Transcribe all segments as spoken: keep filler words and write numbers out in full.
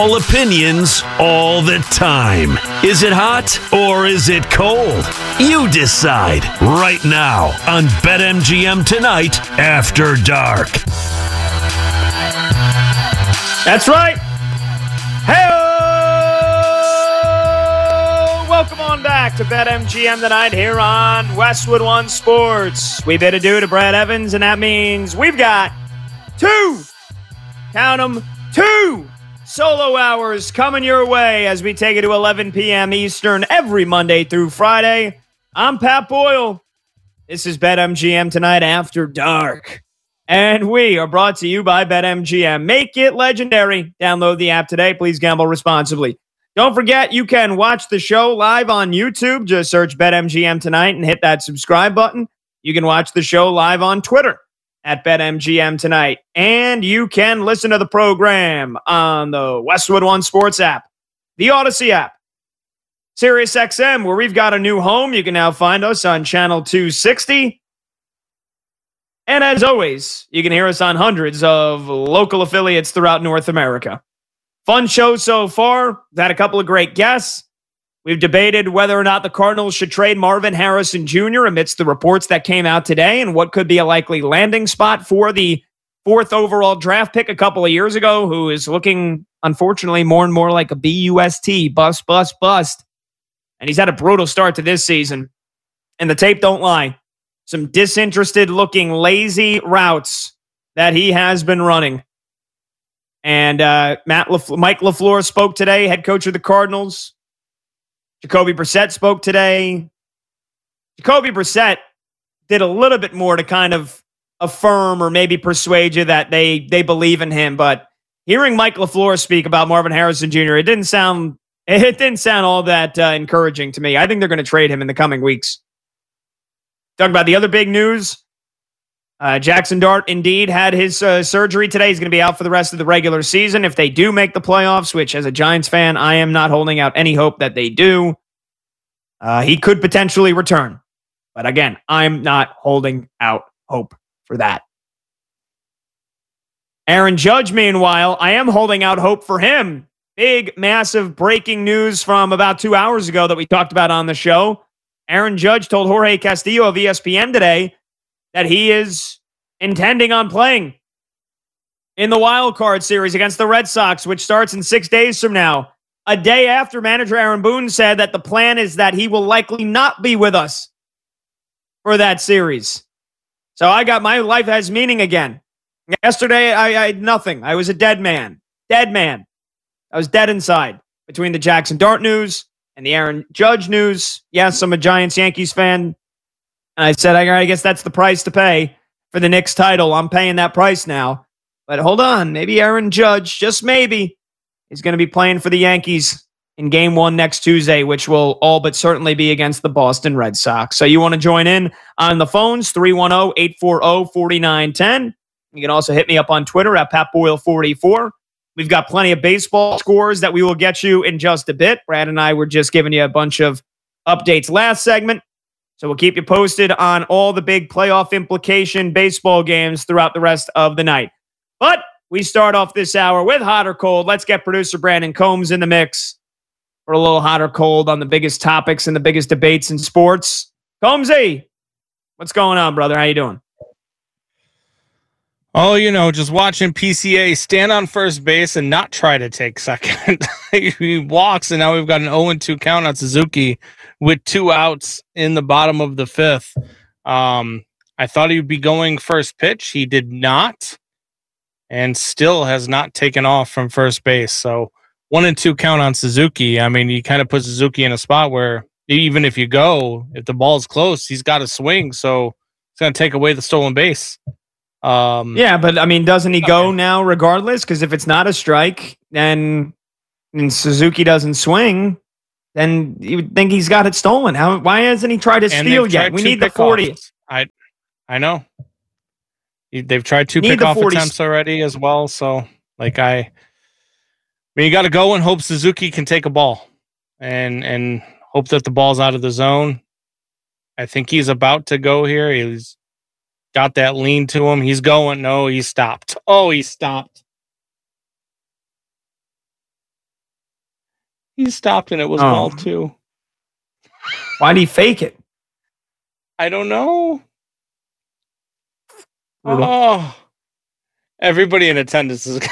All opinions, all the time. Is it hot or is it cold? You decide right now on BetMGM Tonight After Dark. That's right. Hey, welcome on back to BetMGM Tonight here on Westwood One Sports. We bid adieu to Brad Evans, and that means we've got two, count them, two solo hours coming your way as we take it to eleven p.m. Eastern every Monday through Friday. I'm Pat Boyle. This is BetMGM Tonight After Dark. And we are brought to you by BetMGM. Make it legendary. Download the app today. Please gamble responsibly. Don't forget, you can watch the show live on YouTube. Just search BetMGM Tonight and hit that subscribe button. You can watch the show live on Twitter at BetMGM Tonight. And you can listen to the program on the Westwood One Sports app, the Odyssey app, SiriusXM, where we've got a new home. You can now find us on channel two sixty. And as always, you can hear us on hundreds of local affiliates throughout North America. Fun show so far. We've had a couple of great guests. We've debated whether or not the Cardinals should trade Marvin Harrison Junior amidst the reports that came out today and what could be a likely landing spot for the fourth overall draft pick a couple of years ago, who is looking, unfortunately, more and more like a B U S T, bust, bust, bust. And he's had a brutal start to this season. And the tape don't lie. Some disinterested-looking, lazy routes that he has been running. And uh, Matt LaFleur, Mike LaFleur spoke today, head coach of the Cardinals. Jacoby Brissett spoke today. Jacoby Brissett did a little bit more to kind of affirm or maybe persuade you that they they believe in him. But hearing Mike LaFleur speak about Marvin Harrison Junior, it didn't sound it didn't sound all that uh, encouraging to me. I think they're going to trade him in the coming weeks. Talking about the other big news, uh, Jackson Dart indeed had his uh, surgery today. He's going to be out for the rest of the regular season. If they do make the playoffs, which as a Giants fan, I am not holding out any hope that they do, uh, he could potentially return. But again, I'm not holding out hope for that. Aaron Judge, meanwhile, I am holding out hope for him. Big, massive breaking news from about two hours ago that we talked about on the show. Aaron Judge told Jorge Castillo of E S P N today that he is intending on playing in the wild card series against the Red Sox, which starts in six days from now. A day after manager Aaron Boone said that the plan is that he will likely not be with us for that series. So I got my life has meaning again. Yesterday, I, I had nothing. I was a dead man. Dead man. I was dead inside between the Jackson Dart news and the Aaron Judge news. Yes, I'm a Giants-Yankees fan. And I said, I guess that's the price to pay for the Knicks title. I'm paying that price now. But hold on. Maybe Aaron Judge, just maybe, is going to be playing for the Yankees in game one next Tuesday, which will all but certainly be against the Boston Red Sox. So you want to join in on the phones, three one zero, eight four zero, four nine one zero. You can also hit me up on Twitter at Pat Boyle forty-four. We've got plenty of baseball scores that we will get you in just a bit. Brad and I were just giving you a bunch of updates last segment. So we'll keep you posted on all the big playoff implication baseball games throughout the rest of the night. But we start off this hour with hot or cold. Let's get producer Brandon Combs in the mix for a little hot or cold on the biggest topics and the biggest debates in sports. Combsy, what's going on, brother? How you doing? Oh, you know, just watching P C A stand on first base and not try to take second. He walks, and now we've got an oh and two count on Suzuki with two outs in the bottom of the fifth. Um, I thought he would be going first pitch. He did not, and still has not taken off from first base. So one and two count on Suzuki. I mean, you kind of put Suzuki in a spot where even if you go, if the ball's close, he's got to swing. So it's going to take away the stolen base. Um, yeah, but I mean, doesn't he go okay. now regardless? Because if it's not a strike, then and Suzuki doesn't swing, then you would think he's got it stolen. How? Why hasn't he tried to steal yet? We need the forty. I, I know. They've tried two pickoff attempts already as well. So, like, I, I mean, you got to go and hope Suzuki can take a ball, and and hope that the ball's out of the zone. I think he's about to go here. He's got that lean to him. He's going. No, he stopped. Oh, he stopped. He stopped and it was Oh. ball two. Why'd he fake it? I don't know. Oh, everybody in attendance is.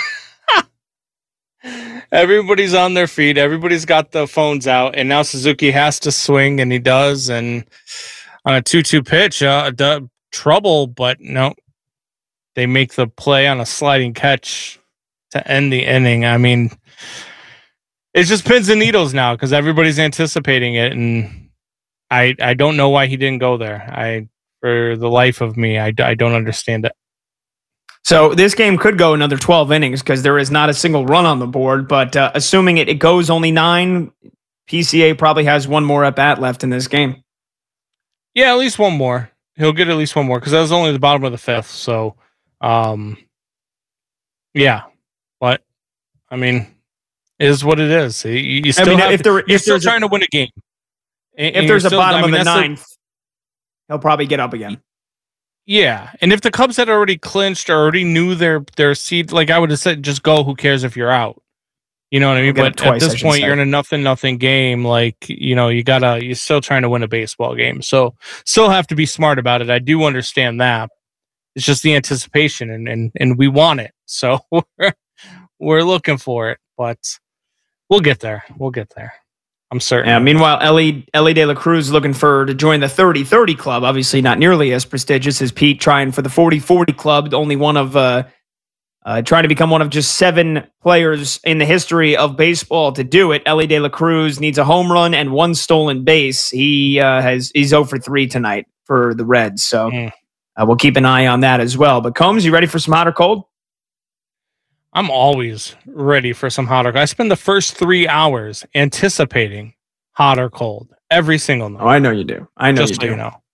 Everybody's on their feet. Everybody's got the phones out, and now Suzuki has to swing, and he does. And on a two-two pitch, uh, the trouble, but no, they make the play on a sliding catch to end the inning. I mean, it's just pins and needles now because everybody's anticipating it, and I I don't know why he didn't go there. I for the life of me, I, I don't understand it. So this game could go another twelve innings because there is not a single run on the board. But uh, assuming it, it goes only nine, P C A probably has one more at bat left in this game. Yeah, at least one more. He'll get at least one more because that was only the bottom of the fifth. So, um, yeah, but I mean, it is what it is. You, you still I mean, have, if there, you're if still there's trying a, to win a game. And, if and there's a still, bottom I mean, of the that's ninth, he'll probably get up again. Yeah, and if the Cubs had already clinched or already knew their their seed, like I would have said, just go. Who cares if you're out? You know what I mean? But twice, at this point, you're in a nothing nothing game. Like, you know, you gotta you're still trying to win a baseball game, so still have to be smart about it. I do understand that. It's just the anticipation, and and and we want it, so we're we're looking for it. But we'll get there. We'll get there. I'm certain. Yeah, meanwhile, Ellie, Ellie De La Cruz looking for to join the thirty thirty club. Obviously not nearly as prestigious as Pete trying for the forty forty club. Only one of, uh, uh, trying to become one of just seven players in the history of baseball to do it. Ellie De La Cruz needs a home run and one stolen base. He uh, has he's oh for three tonight for the Reds. So mm. uh, we'll keep an eye on that as well. But Combs, you ready for some hot or cold? I'm always ready for some hot or cold. I spend the first three hours anticipating hot or cold every single night. Oh, I know you do. I know Just you so do. You know.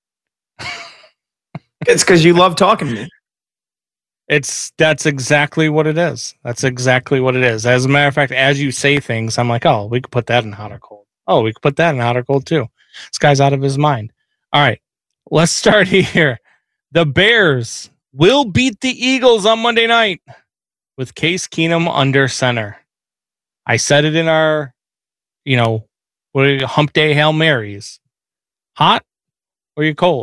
It's because you love talking to me. It's that's exactly what it is. That's exactly what it is. As a matter of fact, as you say things, I'm like, oh, we could put that in hot or cold. Oh, we could put that in hot or cold too. This guy's out of his mind. All right, let's start here. The Bears will beat the Eagles on Monday night with Case Keenum under center. I said it in our, you know, what are you, hump day Hail Marys. Hot or you cold?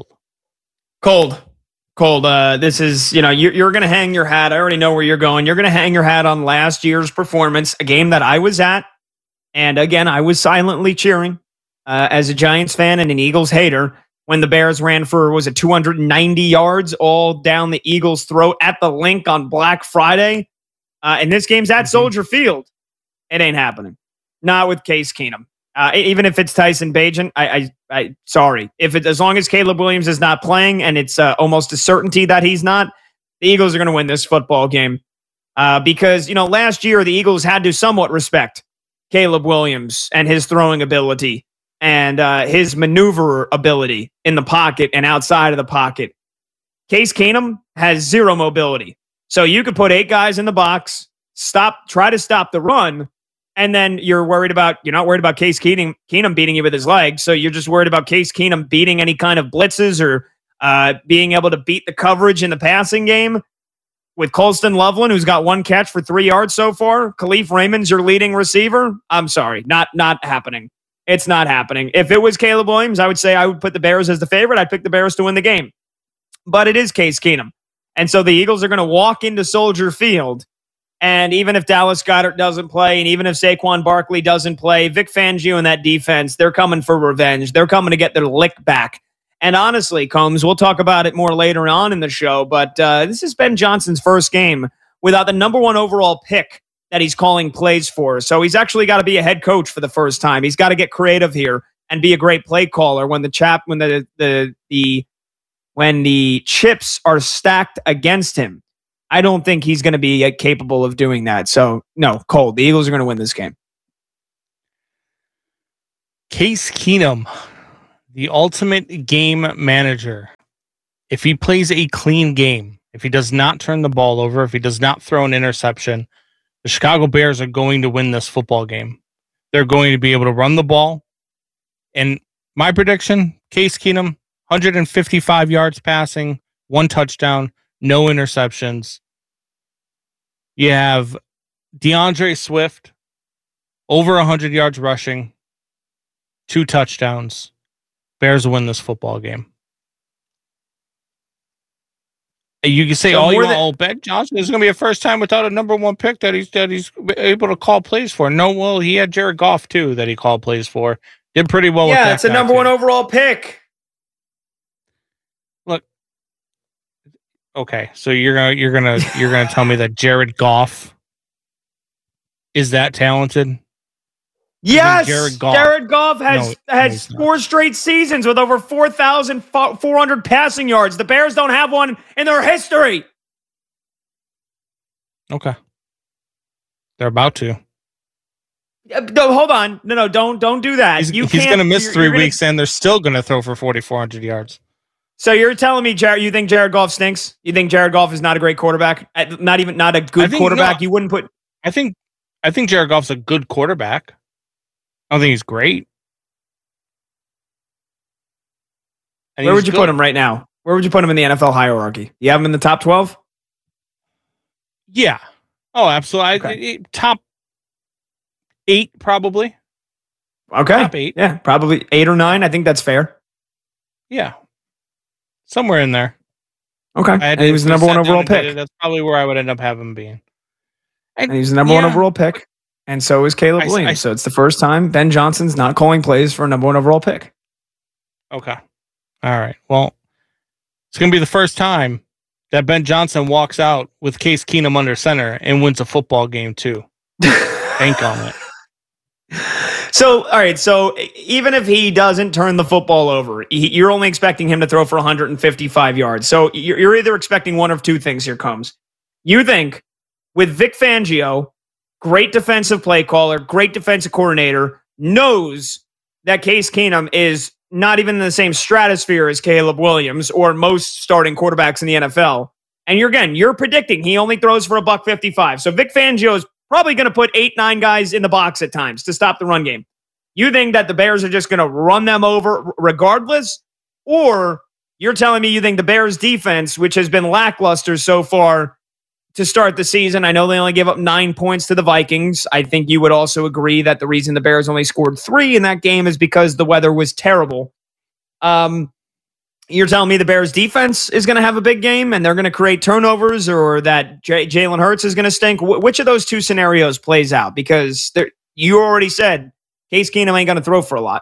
Cold. Cold. Uh, this is, you know, you're, you're going to hang your hat. I already know where you're going. You're going to hang your hat on last year's performance, a game that I was at. And again, I was silently cheering uh, as a Giants fan and an Eagles hater when the Bears ran for, was it two hundred ninety yards all down the Eagles' throat at the Link on Black Friday. Uh, and this game's at mm-hmm. Soldier Field. It ain't happening. Not with Case Keenum. Uh, even if it's Tyson Bagent, I, I, I, sorry. If it, as long as Caleb Williams is not playing, and it's uh, almost a certainty that he's not, the Eagles are going to win this football game. Uh, because you know, last year the Eagles had to somewhat respect Caleb Williams and his throwing ability and uh, his maneuver ability in the pocket and outside of the pocket. Case Keenum has zero mobility, so you could put eight guys in the box, stop, try to stop the run. And then you're worried about, you're not worried about Case Keenum, Keenum beating you with his legs. So you're just worried about Case Keenum beating any kind of blitzes or uh, being able to beat the coverage in the passing game. With Colston Loveland, who's got one catch for three yards so far. Khalif Raymond's your leading receiver. I'm sorry, not not happening. It's not happening. If it was Caleb Williams, I would say I would put the Bears as the favorite. I'd pick the Bears to win the game. But it is Case Keenum. And so the Eagles are going to walk into Soldier Field. And even if Dallas Goedert doesn't play, and even if Saquon Barkley doesn't play, Vic Fangio and that defense, they're coming for revenge. They're coming to get their lick back. And honestly, Combs, we'll talk about it more later on in the show, but uh, this is Ben Johnson's first game without the number one overall pick that he's calling plays for. So he's actually got to be a head coach for the first time. He's got to get creative here and be a great play caller when the chap, when the the the when the chips are stacked against him. I don't think he's going to be uh, capable of doing that. So, no, cold. The Eagles are going to win this game. Case Keenum, the ultimate game manager. If he plays a clean game, if he does not turn the ball over, if he does not throw an interception, the Chicago Bears are going to win this football game. They're going to be able to run the ball. And my prediction, Case Keenum, one hundred fifty-five yards passing, one touchdown, no interceptions. You have DeAndre Swift over one hundred yards rushing, two touchdowns. Bears win this football game. You can say So all you more want. than- Oh, Ben Johnson is going to be a first time without a number one pick that he's that he's able to call plays for. No, well, he had Jared Goff too that he called plays for. Did pretty well. with Yeah, that it's a guy, number too. one overall pick. Look, okay, so you're gonna you're gonna you're gonna tell me that Jared Goff is that talented? Yes, Jared Goff- Jared Goff has No, has he's not. four straight seasons with over four thousand four hundred passing yards. The Bears don't have one in their history. Okay, they're about to. Uh, No, hold on. No, no, don't don't do that. He's, you he's can't- going to miss you're- 3 you're gonna- weeks, and they're still going to throw for forty-four hundred yards. So you're telling me, Jared, you think Jared Goff stinks? You think Jared Goff is not a great quarterback? Uh, Not even not a I good think- quarterback. no. You wouldn't put. I think I think Jared Goff's a good quarterback. I don't think he's great. And Where he's would you good. put him right now? Where would you put him in the N F L hierarchy? You have him in the top twelve? Yeah. Oh, absolutely. I- Okay. I- top eight, probably. Okay. Top eight. Yeah, probably eight or nine. I think that's fair. Yeah. Somewhere in there. Okay. I had And he was the to number sit one down overall and did pick. it. That's probably where I would end up having him being. And he's the number one Yeah. overall pick. And so is Caleb I- Williams. I- so it's the first time Ben Johnson's not calling plays for a number one overall pick. Okay. All right. Well, it's going to be the first time that Ben Johnson walks out with Case Keenum under center and wins a football game, too. Bank on it. So, all right. So, even if he doesn't turn the football over, he, you're only expecting him to throw for one hundred fifty-five yards. So, you're, you're either expecting one of two things. Here comes. You think with Vic Fangio, great defensive play caller, great defensive coordinator, knows that Case Keenum is not even in the same stratosphere as Caleb Williams or most starting quarterbacks in the N F L. And you're again, you're predicting he only throws for a buck fifty-five. So Vic Fangio is probably going to put eight, nine guys in the box at times to stop the run game. You think that the Bears are just going to run them over regardless? Or you're telling me you think the Bears defense, which has been lackluster so far to start the season, I know they only gave up nine points to the Vikings. I think you would also agree that the reason the Bears only scored three in that game is because the weather was terrible. Um, you're telling me the Bears defense is going to have a big game and they're going to create turnovers, or that J- Jalen Hurts is going to stink? Wh- which of those two scenarios plays out? Because there, you already said Case Keenum ain't going to throw for a lot.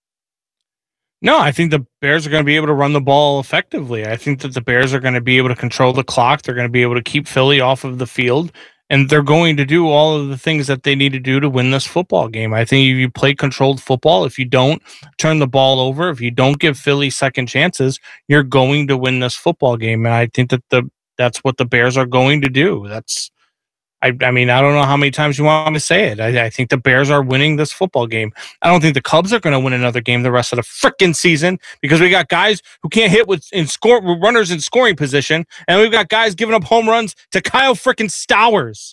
No, I think the Bears are going to be able to run the ball effectively. I think that the Bears are going to be able to control the clock. They're going to be able to keep Philly off of the field, and they're going to do all of the things that they need to do to win this football game. I think if you play controlled football, if you don't turn the ball over, if you don't give Philly second chances, you're going to win this football game. And I think that the that's what the Bears are going to do. That's I, I mean, I don't know how many times you want me to say it. I, I think the Bears are winning this football game. I don't think the Cubs are going to win another game the rest of the freaking season, because we got guys who can't hit with in score runners in scoring position, and we've got guys giving up home runs to Kyle freaking Stowers.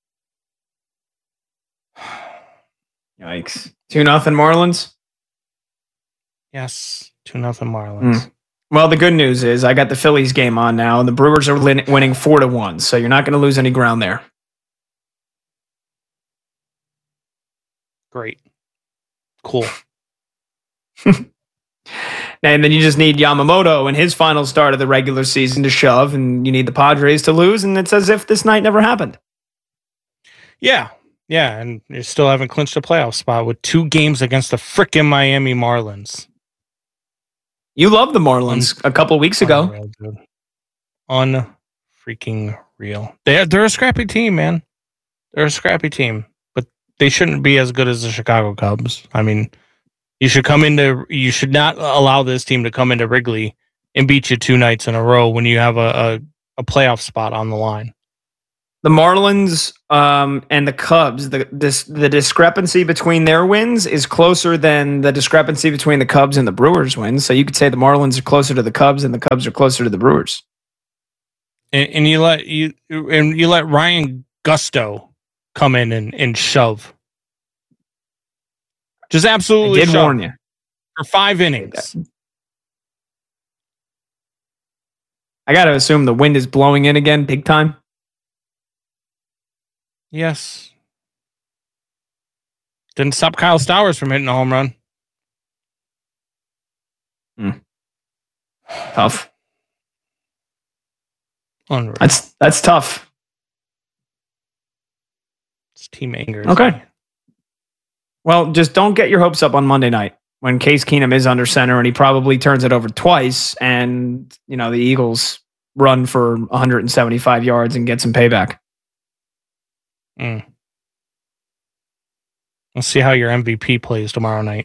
Yikes. two nothing Marlins? Yes, two nothing Marlins. Mm. Well, the good news is I got the Phillies game on now, and the Brewers are lin- winning four to one, so you're not going to lose any ground there. Great, cool. And then you just need Yamamoto in his final start of the regular season to shove, and you need the Padres to lose, and it's as if this night never happened. Yeah, yeah, and you still haven't clinched a playoff spot with two games against the freaking Miami Marlins. You loved the Marlins a couple weeks ago. Unreal, dude. Unfreaking real. They're they're a scrappy team, man. They're a scrappy team, but they shouldn't be as good as the Chicago Cubs. I mean, you should come into you should not allow this team to come into Wrigley and beat you two nights in a row when you have a a, a playoff spot on the line. The Marlins um, and the Cubs, the this, the discrepancy between their wins is closer than the discrepancy between the Cubs and the Brewers wins. So you could say the Marlins are closer to the Cubs and the Cubs are closer to the Brewers. And, and you let you and you let Ryan Gusto come in and, and shove. Just I absolutely did shove warn you. for five innings. I got to assume the wind is blowing in again big time. Yes. Didn't stop Kyle Stowers from hitting a home run. Hmm. Tough. Unreal. That's that's tough. It's team anger. Okay. Well, just don't get your hopes up on Monday night when Case Keenum is under center and he probably turns it over twice, and you know the Eagles run for one hundred seventy-five yards and get some payback. Mm. Let's see how your M V P plays tomorrow night.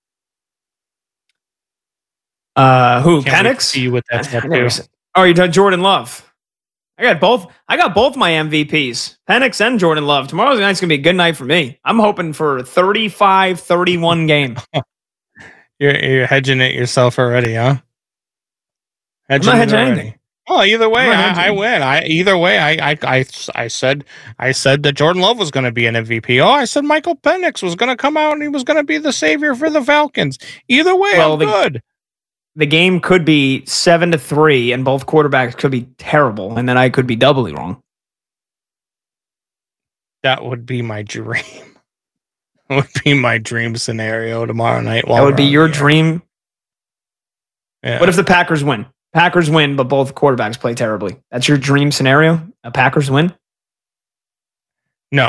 Uh, who? Can't wait to Penix? see you with that I never tattoo. said- Oh, you done Jordan Love. I got both. I got both my M V Ps, Penix and Jordan Love. Tomorrow's night's gonna be a good night for me. I'm hoping for a thirty-five thirty-one game. You're you're hedging it yourself already, huh? Hedging not it hedging already. anything. Oh, either way, I'm not I, I hedging. win. I either way, I I I, I said I said that Jordan Love was going to be an M V P. Oh, I said Michael Penix was going to come out and he was going to be the savior for the Falcons. Either way, Well, I'm the- good. The game could be seven to three, and both quarterbacks could be terrible, and then I could be doubly wrong. That would be my dream. Would be my dream scenario tomorrow night. That would be we're on your the air. dream. Yeah. What if the Packers win? Packers win, but both quarterbacks play terribly. That's your dream scenario? A Packers win? No.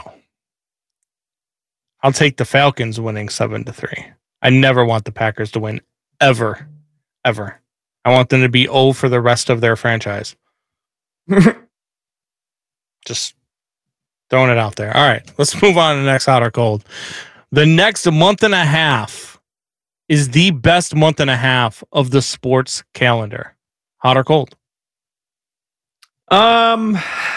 I'll take the Falcons winning seven to three. I never want the Packers to win ever, ever. I want them to be oh for the rest of their franchise. Just throwing it out there. All right, let's move on to the next hot or cold. The next month and a half is the best month and a half of the sports calendar. Hot or cold? Um,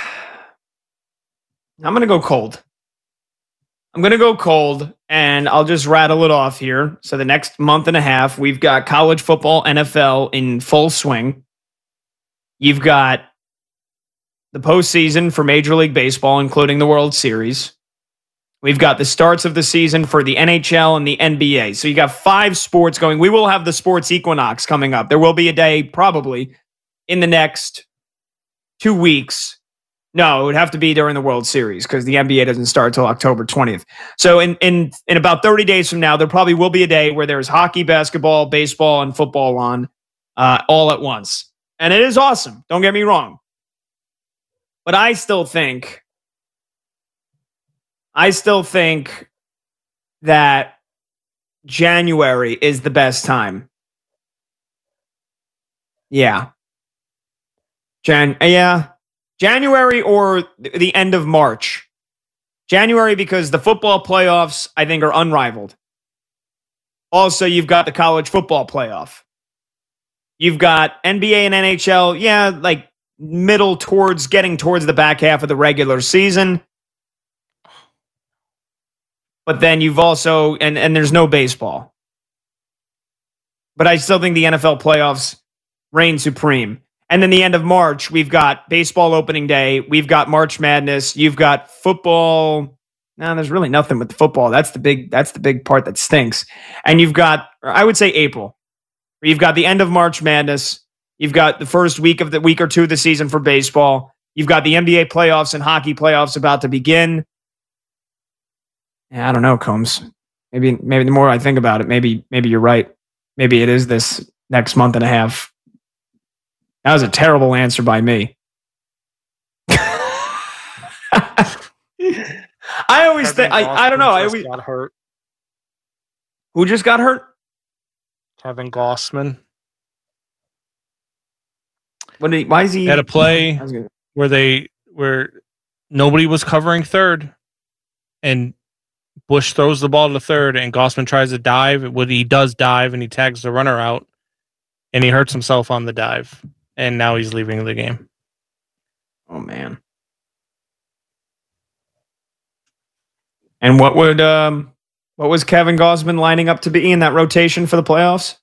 I'm going to go cold. I'm going to go cold, and I'll just rattle it off here. So the next month and a half, we've got college football, N F L in full swing. You've got the postseason for Major League Baseball, including the World Series. We've got the starts of the season for the N H L and the N B A. So you got five sports going. We will have the sports equinox coming up. There will be a day probably in the next two weeks. No, it would have to be during the World Series because the N B A doesn't start until October twentieth. So in, in, in about thirty days from now, there probably will be a day where there's hockey, basketball, baseball, and football on uh, all at once. And it is awesome. Don't get me wrong. But I still think, I still think that January is the best time. Yeah. Jan, yeah. January or the end of March. January because the football playoffs, I think, are unrivaled. Also, you've got the college football playoff. You've got N B A and N H L, yeah, like middle towards getting towards the back half of the regular season. But then you've also, and, and there's no baseball. But I still think the N F L playoffs reign supreme. And then the end of March, we've got baseball opening day. We've got March Madness. You've got football. No, there's really nothing with the football. That's the big, that's the big part that stinks. And you've got, or I would say April. You've got the end of March Madness. You've got the first week of the week or two of the season for baseball. You've got the N B A playoffs and hockey playoffs about to begin. Yeah, I don't know, Combs. Maybe, maybe the more I think about it, maybe, maybe you're right. Maybe it is this next month and a half. That was a terrible answer by me. I always think, I, I don't know. I always, got hurt. who just got hurt? Kevin Gossman What did he, why is he? had a play I was gonna- where they where nobody was covering third, and Bush throws the ball to third, and Gossman tries to dive. What he does dive, and he tags the runner out, and he hurts himself on the dive, and now he's leaving the game. Oh man. And what would um what was Kevin Gossman lining up to be in that rotation for the playoffs?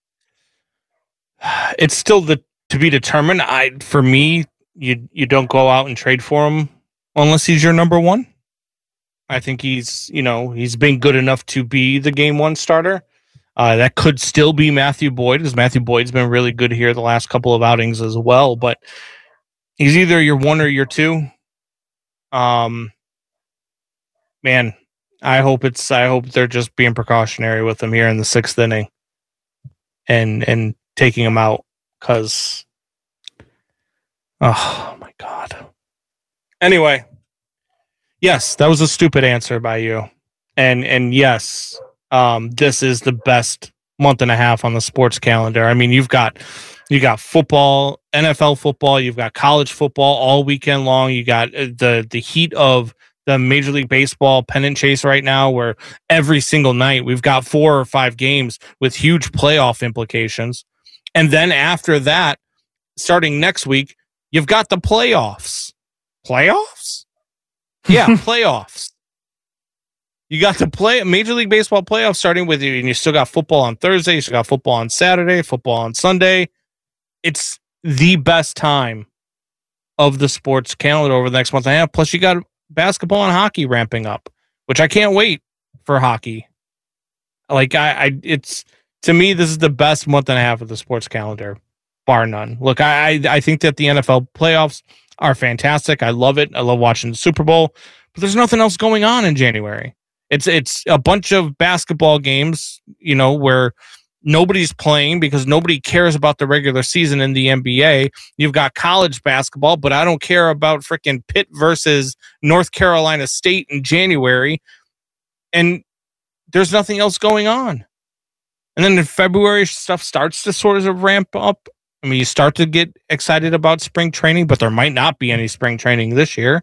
It's still the to be determined. I for me, you you don't go out and trade for him unless he's your number one. I think he's you know he's been good enough to be the game one starter. Uh, that could still be Matthew Boyd, because Matthew Boyd's been really good here the last couple of outings as well. But he's either your one or your two. Um, man, I hope it's. I hope they're just being precautionary with him here in the sixth inning, and and taking him out because. Oh my God. Anyway, yes, that was a stupid answer by you, and and yes, um, this is the best month and a half on the sports calendar. I mean, you've got you got football, N F L football, you've got college football all weekend long. You got the the heat of the Major League Baseball pennant chase right now, where every single night we've got four or five games with huge playoff implications. And then after that, starting next week, you've got the playoffs. Playoffs? Yeah, playoffs. You got the play Major League Baseball playoffs starting with you, and you still got football on Thursday, you still got football on Saturday, football on Sunday. It's the best time of the sports calendar over the next month and a half. Plus, you got basketball and hockey ramping up, which I can't wait for hockey. Like I, I it's to me, this is the best month and a half of the sports calendar, bar none. Look, I, I, I think that the N F L playoffs are fantastic. I love it. I love watching the Super Bowl, but there's nothing else going on in January. It's it's a bunch of basketball games, you know, where nobody's playing because nobody cares about the regular season in the N B A. You've got college basketball, but I don't care about freaking Pitt versus North Carolina State in January. And there's nothing else going on. And then in February, stuff starts to sort of ramp up. I mean, you start to get excited about spring training, but there might not be any spring training this year.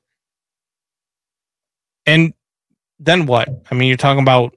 And then what? I mean, you're talking about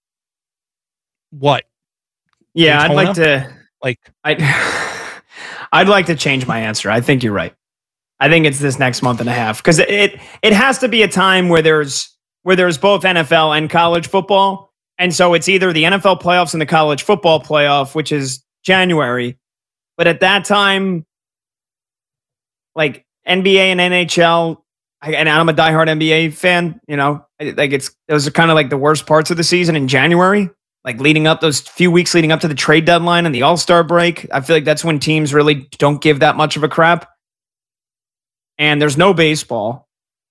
what? Yeah, Daytona? I'd like to like I I'd like to change my answer. I think you're right. I think it's this next month and a half because it it has to be a time where there's where there's both N F L and college football. And so it's either the N F L playoffs and the college football playoff, which is January. But at that time, like N B A and N H L, and I'm a diehard N B A fan, you know, like it's those are kind of like the worst parts of the season in January, like leading up those few weeks leading up to the trade deadline and the All-Star break. I feel like that's when teams really don't give that much of a crap. And there's no baseball.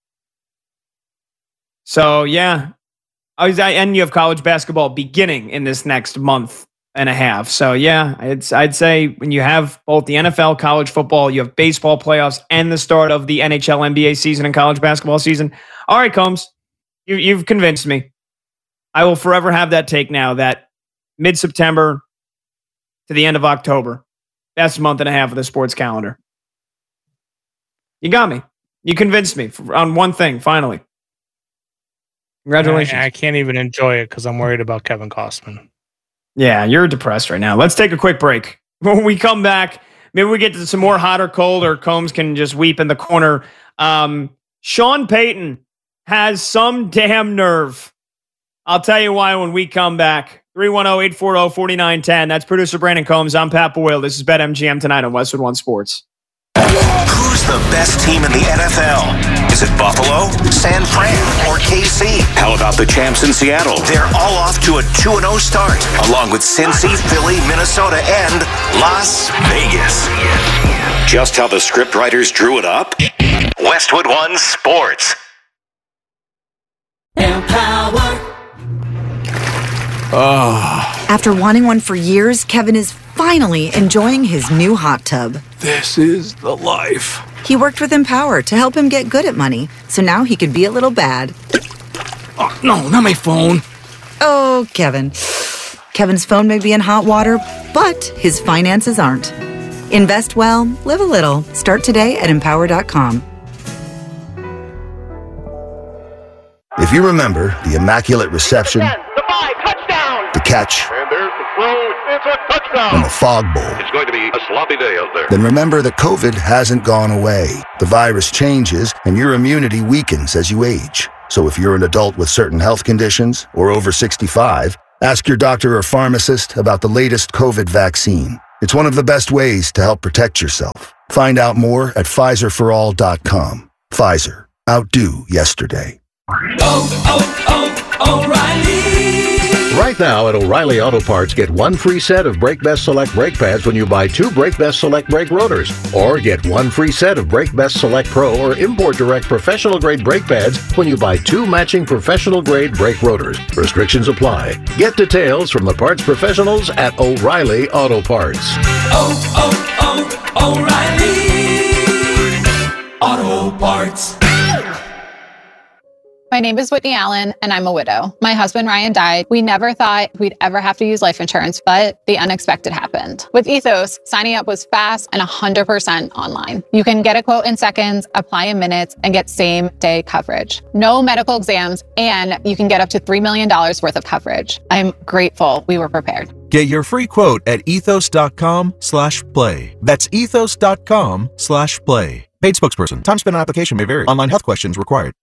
So, yeah. I was, I, and you have college basketball beginning in this next month and a half. So, yeah, it's, I'd say when you have both the N F L, college football, you have baseball playoffs, and the start of the N H L, N B A season and college basketball season. All right, Combs, you, you've convinced me. I will forever have that take now that mid-September to the end of October, best month and a half of the sports calendar. You got me. You convinced me on one thing, finally. Congratulations. I, I can't even enjoy it because I'm worried about Kevin Costman. Yeah, you're depressed right now. Let's take a quick break. When we come back, maybe we get to some more hot or cold, or Combs can just weep in the corner. Um, Sean Payton has some damn nerve. I'll tell you why when we come back. three one zero, eight four zero, four nine one zero. That's producer Brandon Combs. I'm Pat Boyle. This is BetMGM tonight on Westwood One Sports. Who's the best team in the N F L? Is it Buffalo, San Fran, or K C? How about the champs in Seattle? They're all off to a two and oh start, along with Cincy, Philly, Minnesota, and Las Vegas. Just how the scriptwriters drew it up? Westwood One Sports. Empower. Oh. After wanting one for years, Kevin is finally enjoying his new hot tub. This is the life. He worked with Empower to help him get good at money, so now he could be a little bad. Oh, no, not my phone. Oh, Kevin. Kevin's phone may be in hot water, but his finances aren't. Invest well, live a little. Start today at empower dot com. If you remember the Immaculate Reception, the five, touchdown, the catch, and there's the throw, it's a touchdown, and the Fog Bowl, it's going to be a sloppy day out there. Then remember that COVID hasn't gone away. The virus changes, and your immunity weakens as you age. So if you're an adult with certain health conditions or over sixty-five, ask your doctor or pharmacist about the latest COVID vaccine. It's one of the best ways to help protect yourself. Find out more at Pfizer for all dot com. Pfizer. Outdo yesterday. Oh, oh, oh, O'Reilly. Right Right now at O'Reilly Auto Parts, get one free set of Brake Best Select brake pads when you buy two Brake Best Select brake rotors. Or get one free set of Brake Best Select Pro or Import Direct professional grade brake pads when you buy two matching professional grade brake rotors. Restrictions apply. Get details from the parts professionals at O'Reilly Auto Parts. Oh, oh, oh, O'Reilly Auto Parts. My name is Whitney Allen, and I'm a widow. My husband, Ryan, died. We never thought we'd ever have to use life insurance, but the unexpected happened. With Ethos, signing up was fast and one hundred percent online. You can get a quote in seconds, apply in minutes, and get same-day coverage. No medical exams, and you can get up to three million dollars worth of coverage. I'm grateful we were prepared. Get your free quote at ethos.com slash play. That's ethos.com slash play. Paid spokesperson. Time spent on application may vary. Online health questions required.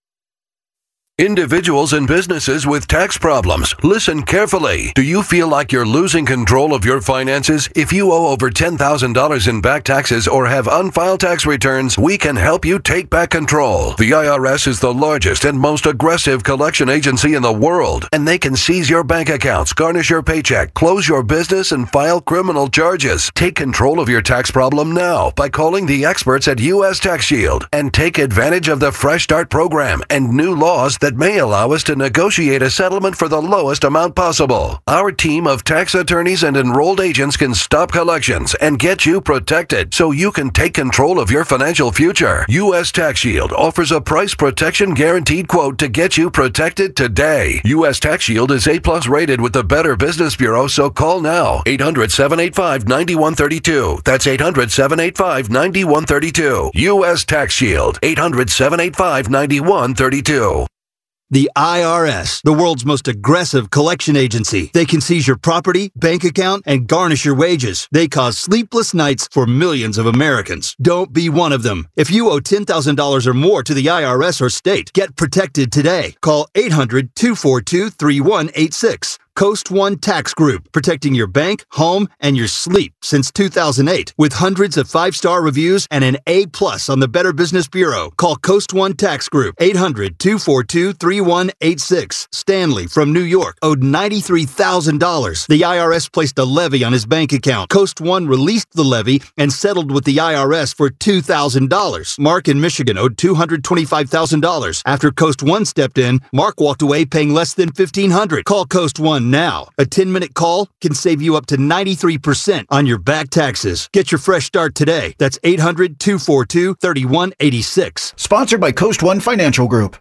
Individuals and businesses with tax problems, listen carefully. Do you feel like you're losing control of your finances? If you owe over ten thousand dollars in back taxes or have unfiled tax returns, we can help you take back control. The I R S is the largest and most aggressive collection agency in the world, and they can seize your bank accounts, garnish your paycheck, close your business, and file criminal charges. Take control of your tax problem now by calling the experts at U S Tax Shield and take advantage of the Fresh Start program and new laws that may allow us to negotiate a settlement for the lowest amount possible. Our team of tax attorneys and enrolled agents can stop collections and get you protected so you can take control of your financial future. U S Tax Shield offers a price protection guaranteed quote to get you protected today. U S Tax Shield is A plus rated with the Better Business Bureau, so call now. eight hundred, seven eight five, nine one three two. That's eight hundred, seven eight five, nine one three two. U S Tax Shield. eight hundred, seven eight five, nine one three two. The I R S, the world's most aggressive collection agency. They can seize your property, bank account, and garnish your wages. They cause sleepless nights for millions of Americans. Don't be one of them. If you owe ten thousand dollars or more to the I R S or state, get protected today. Call eight hundred, two four two, three one eight six. Coast One Tax Group, protecting your bank, home, and your sleep since two thousand eight. With hundreds of five-star reviews and an A plus on the Better Business Bureau. Call Coast One Tax Group, eight hundred, two four two, three one eight six. Stanley from New York owed ninety-three thousand dollars. The I R S placed a levy on his bank account. Coast One released the levy and settled with the I R S for two thousand dollars. Mark in Michigan owed two hundred twenty-five thousand dollars. After Coast One stepped in, Mark walked away paying less than fifteen hundred dollars. Call Coast One now. A ten-minute call can save you up to ninety-three percent on your back taxes. Get your fresh start today. That's eight hundred, two four two, three one eight six. Sponsored by Coast One Financial Group.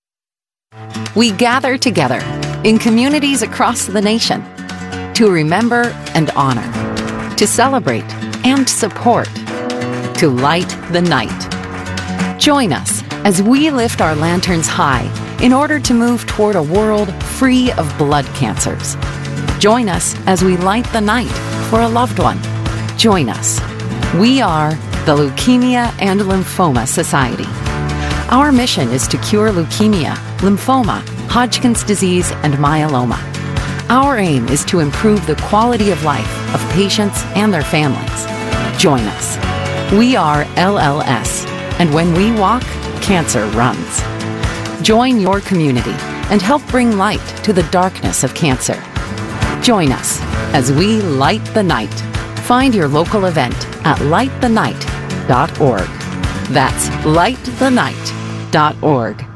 We gather together in communities across the nation to remember and honor, to celebrate and support, to light the night. Join us as we lift our lanterns high in order to move toward a world free of blood cancers. Join us as we light the night for a loved one. Join us. We are the Leukemia and Lymphoma Society. Our mission is to cure leukemia, lymphoma, Hodgkin's disease, and myeloma. Our aim is to improve the quality of life of patients and their families. Join us. We are L L S, and when we walk, cancer runs. Join your community and help bring light to the darkness of cancer. Join us as we light the night. Find your local event at light the night dot org. That's light the night dot org.